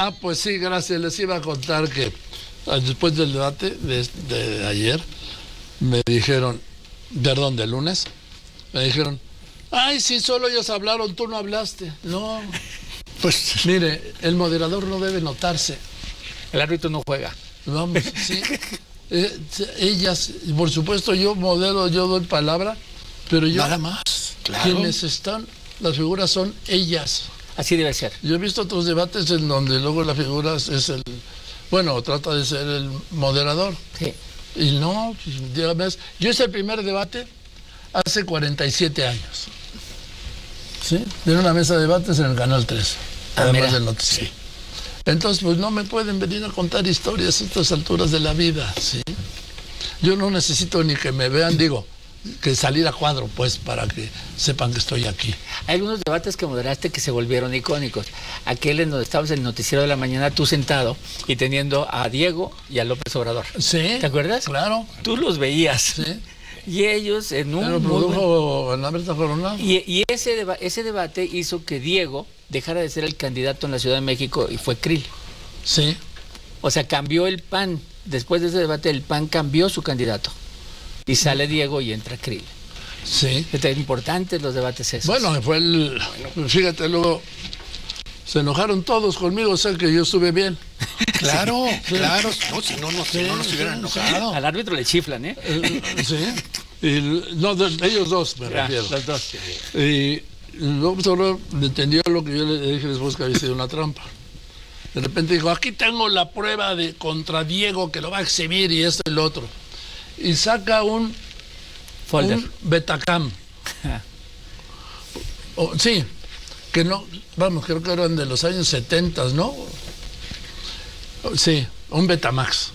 Pues sí, gracias. Les iba a contar que después del debate de ayer, me dijeron, perdón, del lunes, me dijeron, ay, si solo ellos hablaron, tú no hablaste. No, pues mire, el moderador no debe notarse. El árbitro no juega. Vamos, sí. Ellas, por supuesto, yo modelo, yo doy palabra, pero yo... Nada más, claro. Quienes están, las figuras son ellas. Así debe ser. Yo he visto otros debates en donde luego la figura es el... Bueno, trata de ser el moderador. Sí. Y no, dígame, yo hice el primer debate hace 47 años. ¿Sí? De una mesa de debates en el Canal 3. Además del noticiero. Sí. Entonces, pues no me pueden venir a contar historias a estas alturas de la vida, ¿sí? Yo no necesito ni que me vean, digo, que salir a cuadro, pues, para que sepan que estoy aquí. Hay algunos debates que moderaste que se volvieron icónicos. Aquel en donde estabas en el noticiero de la mañana, tú sentado y teniendo a Diego y a López Obrador. Sí. ¿Te acuerdas? Claro. Tú los veías. Sí. Y ellos en un... Pero produjo en Alberto Coronado. Y ese debate hizo que Diego dejara de ser el candidato en la Ciudad de México y fue Krill. Sí. O sea, cambió el PAN. Después de ese debate, el PAN cambió su candidato. Y sale Diego y entra Krill. Sí. Es importantes los debates esos. Bueno, fíjate, luego se enojaron todos conmigo, o sea que yo estuve bien. Claro, sí. Claro. No, si no nos hubieran enojado. Al árbitro le chiflan, ¿eh? Sí. Ellos dos, me refiero. Los dos. Y López Obrador entendió lo que yo le dije después, que había sido una trampa. De repente dijo, aquí tengo la prueba contra Diego que lo va a exhibir y esto y lo otro. Y saca un Betacam. Sí, que no, vamos, creo que eran de los años 70, ¿no? Sí, un Betamax.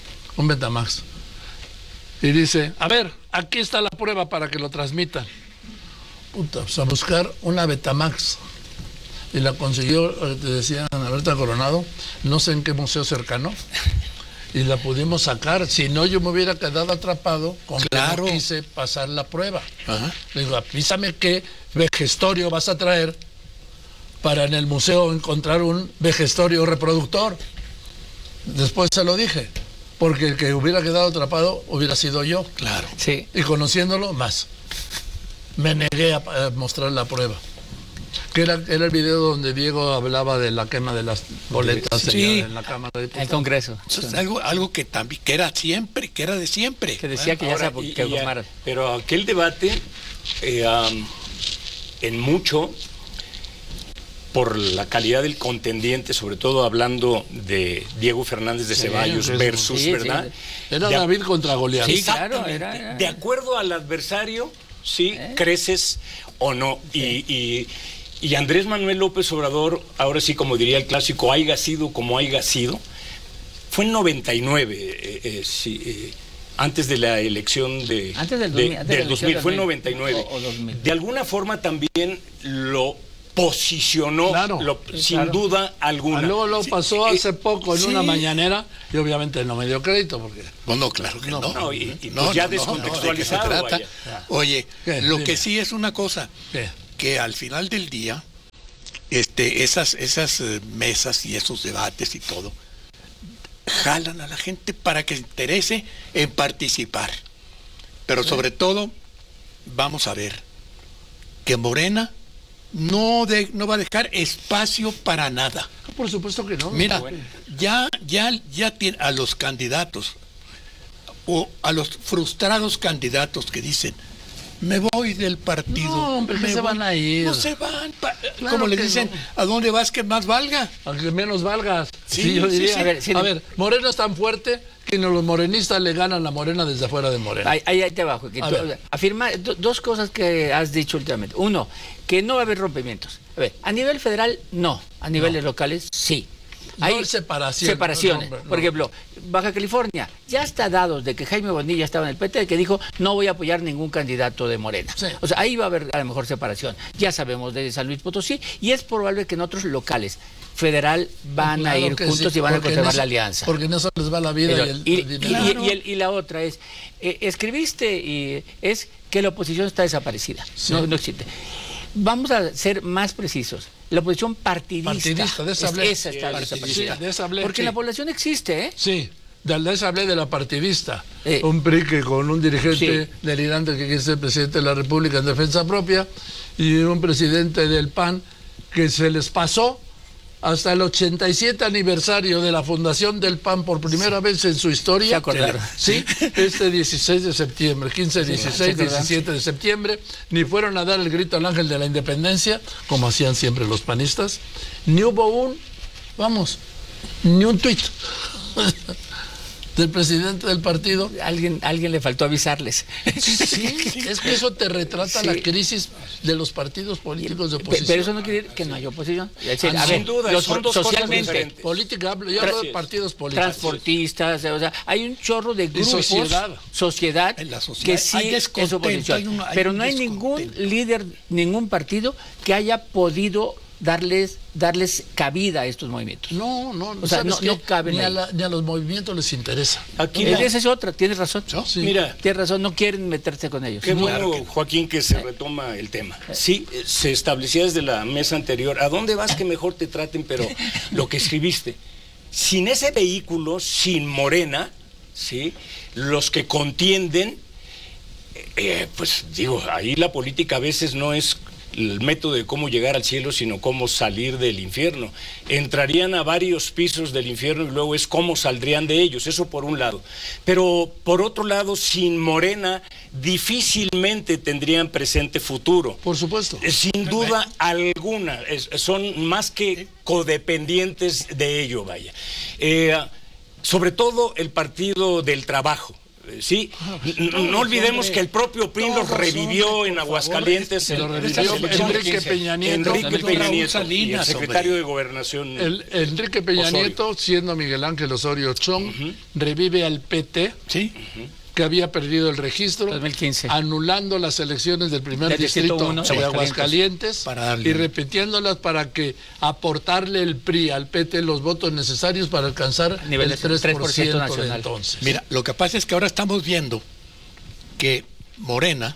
Y dice, a ver, aquí está la prueba para que lo transmitan. Puta, pues a buscar una Betamax. Y la consiguió, te decía Alberto Coronado, no sé en qué museo cercano. Y la pudimos sacar, si no yo me hubiera quedado atrapado con claro. que no quise pasar la prueba. Ajá. Le digo, avísame qué vejestorio vas a traer para en el museo encontrar un vejestorio reproductor. Después se lo dije, porque el que hubiera quedado atrapado hubiera sido yo. Claro. Sí. Y conociéndolo más, me negué a mostrar la prueba. Que era el video donde Diego hablaba de la quema de las boletas en la Cámara de Diputados. El Congreso. Eso es algo que también que era de siempre. Que decía que ahora, ya se formaron. Pero aquel debate, en mucho, por la calidad del contendiente, sobre todo hablando de Diego Fernández de Ceballos versus, ¿verdad? Era David contra Goliat. Sí, claro. Era... De acuerdo al adversario, sí, creces o no. Y Andrés Manuel López Obrador, ahora sí, como diría el clásico, haiga sido como haiga sido, fue en 99, antes de la elección del 2000, fue en 99. O 2000. De alguna forma también lo posicionó, sin duda alguna. Luego lo pasó hace poco en una mañanera y obviamente no me dio crédito porque... Bueno, claro que no. Pues ya descontextualizado. ¿De qué se trata? Oye, lo Dime. que sí es una cosa, que al final del día, esas mesas y esos debates y todo, jalan a la gente para que se interese en participar. Pero sobre todo, vamos a ver, que Morena no va a dejar espacio para nada. Por supuesto que no. Mira, ya tiene a los candidatos o a los frustrados candidatos que dicen, me voy del partido. No, hombre, que se van a ir. No se van. Claro como le que dicen, no. ¿A dónde vas que más valga? Aunque menos valgas. Sí, yo diría. sí. A ver, Morena es tan fuerte que los morenistas le ganan a Morena desde afuera de Morena. Ahí te bajo. Afirma dos cosas que has dicho últimamente. Uno, que no va a haber rompimientos. A ver, a nivel federal, no. A niveles locales, sí. Hay separaciones. Por ejemplo, Baja California, ya está dados de que Jaime Bonilla estaba en el PT, que dijo, no voy a apoyar ningún candidato de Morena. Sí. O sea, ahí va a haber a lo mejor separación. Ya sabemos de San Luis Potosí, y es probable que en otros locales federal van a ir juntos y van a conservar la alianza. Porque en eso les va la vida y la otra es, escribiste y es que la oposición está desaparecida. Sí. No existe. Vamos a ser más precisos. La oposición partidista. Partidista, de esa hablé. Esa está partidista. Sí, de esa hablé, Porque sí. la población existe, ¿eh? Sí, de esa hablé de la partidista. Un PRI que con un dirigente delirante que quiere ser presidente de la República en defensa propia y un presidente del PAN que se les pasó hasta el 87 aniversario de la fundación del PAN por primera vez en su historia. ¿Se acordaron? Sí, 16 de septiembre, 15, 16, 17 de septiembre, ni fueron a dar el grito al ángel de la independencia, como hacían siempre los panistas, ni hubo ni un tuit del presidente del partido. Alguien le faltó avisarles. Sí, es que eso te retrata la crisis de los partidos políticos de oposición. Pero eso no quiere decir que no haya oposición. Es decir, sin duda, son dos cosas socialmente, diferentes. Política, yo hablo de partidos políticos. Transportistas, o sea, hay un chorro de grupos, sociedad En la sociedad que sí hay es descontento, oposición. hay Pero un no hay ningún descontento. líder, ningún partido que haya podido darles cabida a estos movimientos. No, O sea, ¿sabes no qué? caben ni ahí. ni a los movimientos les interesa. Aquí Esa es otra, tienes razón. Sí. Mira, Tienes razón, no quieren meterse con ellos. qué bueno, Joaquín, que se retoma el tema. Sí, se establecía desde la mesa anterior, ¿a dónde vas que mejor te traten? Pero lo que escribiste, sin ese vehículo, sin Morena, ¿sí? Los que contienden, pues digo, ahí la política a veces no es el método de cómo llegar al cielo, sino cómo salir del infierno. Entrarían a varios pisos del infierno y luego es cómo saldrían de ellos, eso por un lado. Pero por otro lado, sin Morena, difícilmente tendrían presente futuro. Por supuesto. Sin duda alguna, son más que codependientes de ello, vaya. Sobre todo el Partido del Trabajo. Sí, no olvidemos que el propio PRI lo revivió en Aguascalientes. Lo revivió Enrique Peña Nieto. Y el secretario de Gobernación. Enrique Peña Nieto, siendo Miguel Ángel Osorio Chong, revive al PT, que había perdido el registro, 2015. anulando las elecciones del primer Del distrito Distrito 1 de Aguascalientes y repitiéndolas para que aportarle el PRI al PT los votos necesarios para alcanzar el 3% nacional. de entonces. Mira, lo que pasa es que ahora estamos viendo que Morena,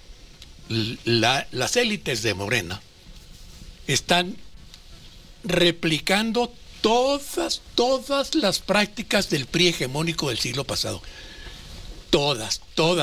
las élites de Morena, están replicando todas las prácticas del PRI hegemónico del siglo pasado. Todas.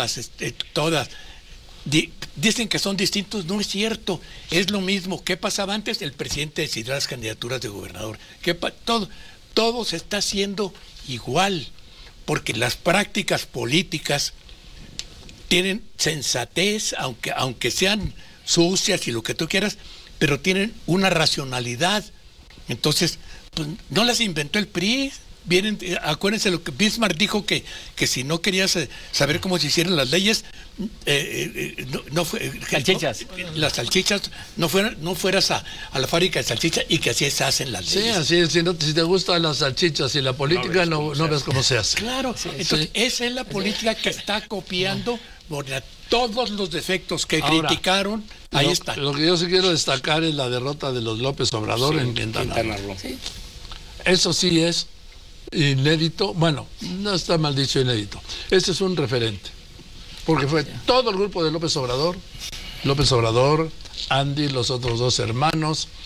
Dicen que son distintos, no es cierto, es lo mismo. ¿Qué pasaba antes? El presidente decidió las candidaturas de gobernador. Todo se está haciendo igual, porque las prácticas políticas tienen sensatez, aunque sean sucias y lo que tú quieras, pero tienen una racionalidad. Entonces, pues no las inventó el PRI. Acuérdense lo que Bismarck dijo, que si no querías saber cómo se hicieron las leyes, las salchichas, no fueras a la fábrica de salchichas, y que así se hacen las leyes. Sí, así es. Si te gustan las salchichas y la política, no ves cómo se hace. Claro, entonces esa es la política que está copiando todos los defectos que criticaron. Ahí está. Lo que yo sí quiero destacar es la derrota de los López Obrador en Quintana Roo. Eso sí es inédito. Bueno, no está mal dicho inédito. Ese es un referente. Porque fue todo el grupo de López Obrador, Andy, los otros dos hermanos,